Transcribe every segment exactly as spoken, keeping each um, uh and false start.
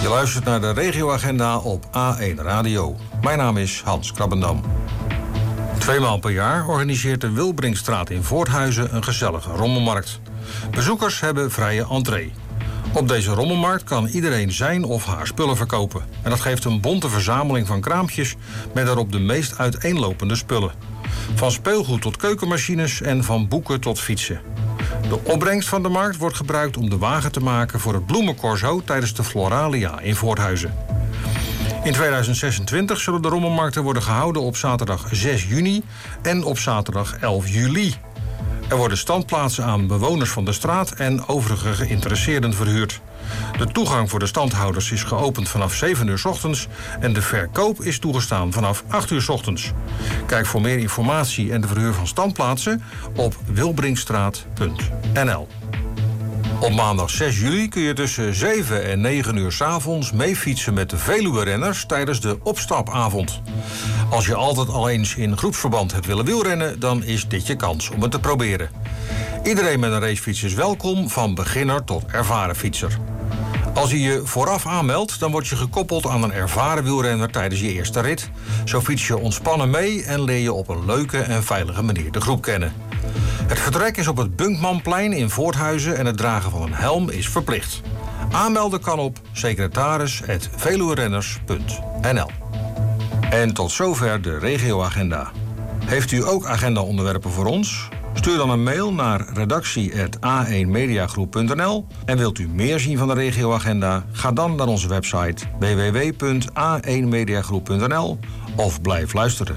Je luistert naar de regioagenda op A één Radio. Mijn naam is Hans Krabbendam. Tweemaal per jaar organiseert de Wilbrinkstraat in Voorthuizen een gezellige rommelmarkt. Bezoekers hebben vrije entree. Op deze rommelmarkt kan iedereen zijn of haar spullen verkopen. En dat geeft een bonte verzameling van kraampjes met daarop de meest uiteenlopende spullen. Van speelgoed tot keukenmachines en van boeken tot fietsen. De opbrengst van de markt wordt gebruikt om de wagen te maken voor het bloemencorso tijdens de Floralia in Voorthuizen. In tweeduizend zesentwintig zullen de rommelmarkten worden gehouden op zaterdag zes juni en op zaterdag elf juli. Er worden standplaatsen aan bewoners van de straat en overige geïnteresseerden verhuurd. De toegang voor de standhouders is geopend vanaf zeven uur 's ochtends en de verkoop is toegestaan vanaf acht uur 's ochtends. Kijk voor meer informatie en de verhuur van standplaatsen op wilbrinkstraat punt n l. Op maandag zes juli kun je tussen zeven en negen uur 's avonds meefietsen met de Veluwe-renners tijdens de opstapavond. Als je altijd al eens in groepsverband hebt willen wielrennen, dan is dit je kans om het te proberen. Iedereen met een racefiets is welkom, van beginner tot ervaren fietser. Als je je vooraf aanmeldt, dan word je gekoppeld aan een ervaren wielrenner tijdens je eerste rit. Zo fiets je ontspannen mee en leer je op een leuke en veilige manier de groep kennen. Het vertrek is op het Bunkmanplein in Voorthuizen en het dragen van een helm is verplicht. Aanmelden kan op secretaris punt veluwerenners punt n l. En tot zover de regioagenda. Heeft u ook agendaonderwerpen voor ons? Stuur dan een mail naar redactie punt a één mediagroep punt n l. En wilt u meer zien van de regioagenda? Ga dan naar onze website w w w punt a één mediagroep punt n l of blijf luisteren.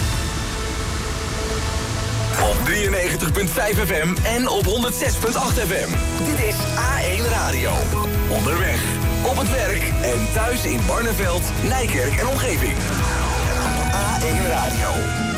Op drieënnegentig komma vijf F M en op honderd zes komma acht F M. Dit is A één Radio. Onderweg, op het werk en thuis in Barneveld, Nijkerk en omgeving. A één Radio.